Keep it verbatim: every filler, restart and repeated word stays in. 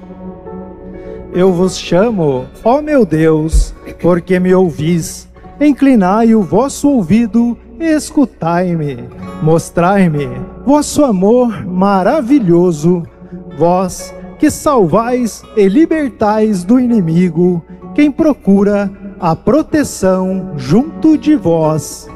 Eu vos chamo, ó meu Deus, porque me ouvis. Inclinai o vosso ouvido e escutai-me. Mostrai-me vosso amor maravilhoso, vós que salvais e libertais do inimigo, quem procura a proteção junto de vós.